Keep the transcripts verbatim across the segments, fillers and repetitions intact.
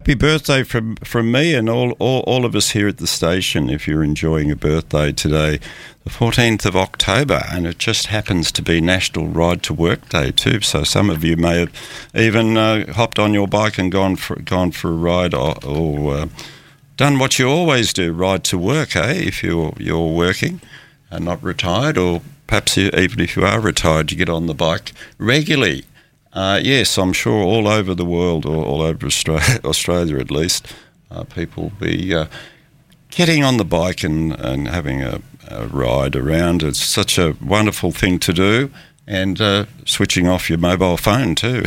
Happy birthday from from me and all, all, all of us here at the station if you're enjoying a birthday today, the fourteenth of October, and it just happens to be National Ride to Work Day too, so some of you may have even uh, hopped on your bike and gone for gone for a ride or, or uh, done what you always do, ride to work, eh, if you're, you're working and not retired, or perhaps you, even if you are retired, you get on the bike regularly. Uh, yes, I'm sure all over the world, or all over Australia, Australia at least, uh, people will be uh, getting on the bike and, and having a, a ride around. It's such a wonderful thing to do, and uh, switching off your mobile phone too,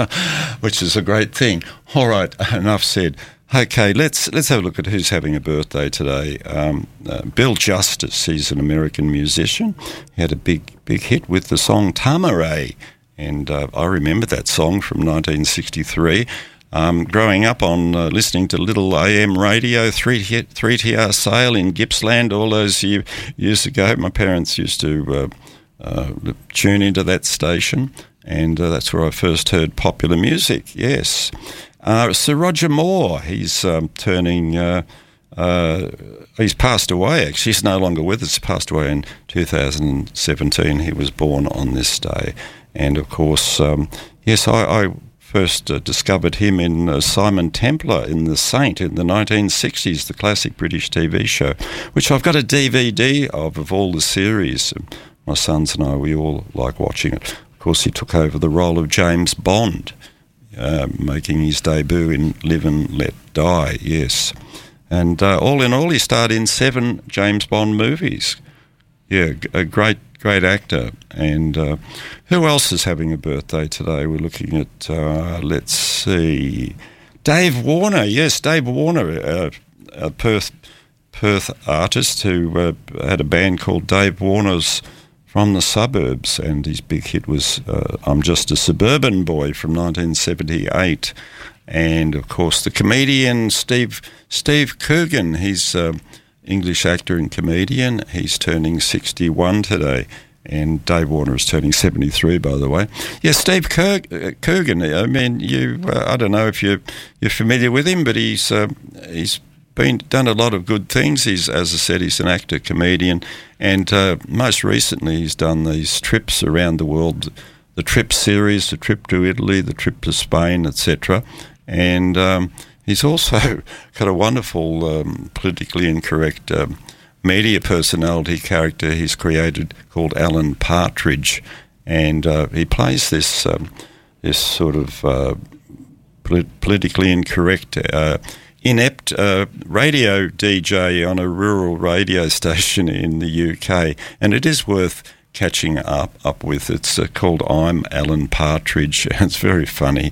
which is a great thing. All right, enough said. Okay, let's let's have a look at who's having a birthday today. Um, uh, Bill Justice, he's an American musician. He had a big big hit with the song Tamaray. And uh, I remember that song from nineteen sixty-three. Um, growing up on uh, listening to Little A M radio, three T R Sale in Gippsland all those year, years ago. My parents used to uh, uh, tune into that station, and uh, that's where I first heard popular music, yes. Uh, Sir Roger Moore, he's um, turning... Uh, Uh, he's passed away, actually. He's no longer with us. He passed away in two thousand seventeen. He was born on this day. And, of course, um, yes, I, I first uh, discovered him in uh, Simon Templar in The Saint in the nineteen sixties, the classic British T V show, which I've got a D V D of, of all the series. My sons and I, we all like watching it. Of course, he took over the role of James Bond, uh, making his debut in Live and Let Die, yes. And uh, all in all, he starred in seven James Bond movies. Yeah, a great, great actor. And uh, who else is having a birthday today? We're looking at, uh, let's see, Dave Warner. Yes, Dave Warner, uh, a Perth, Perth artist who uh, had a band called Dave Warner's From the Suburbs, and his big hit was uh, I'm Just a Suburban Boy from nineteen seventy-eight. And, of course, the comedian Steve Steve Coogan, he's an English actor and comedian. He's turning sixty-one today, and Dave Warner is turning seventy-three, by the way. Yeah, Steve Coogan, I mean, you, uh, I don't know if you're, you're familiar with him, but he's uh, he's been done a lot of good things. He's, as I said, he's an actor, comedian, and uh, most recently he's done these trips around the world, the Trip series, the trip to Italy, the trip to Spain, et cetera. And um, he's also got a wonderful um, politically incorrect um, media personality character he's created called Alan Partridge, and uh, he plays this um, this sort of uh, polit- politically incorrect, uh, inept uh, radio D J on a rural radio station in the U K, and it is worth catching up up with. It's uh, called I'm Alan Partridge, and it's very funny.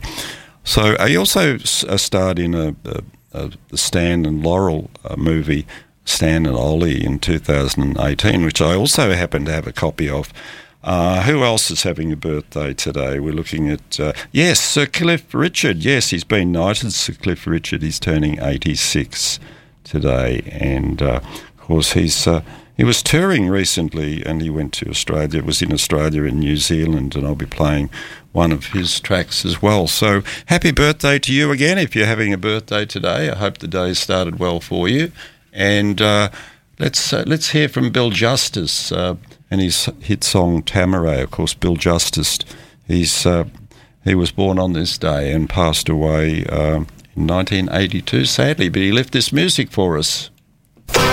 So he also uh, starred in a, a, a the Stan and Laurel uh, movie, Stan and Ollie, in two thousand eighteen, which I also happen to have a copy of. Uh, who else is having a birthday today? We're looking at, uh, yes, Sir Cliff Richard. Yes, he's been knighted, Sir Cliff Richard. He's turning eighty-six today. And, uh, of course, he's... Uh, He was touring recently, and he went to Australia. It was in Australia and New Zealand, and I'll be playing one of his tracks as well. So happy birthday to you again if you're having a birthday today. I hope the day started well for you. And uh, let's uh, let's hear from Bill Justice uh, and his hit song Tamaray. Of course, Bill Justice, he's uh, he was born on this day and passed away uh, in nineteen eighty-two, sadly, but he left this music for us.